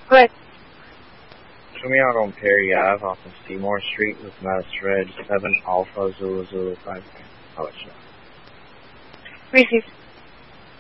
Go ahead. Show me out on Perry Ave off of Seymour Street with Mass Red 7 Alpha Zulu Zulu 5. I'll let you know. Received.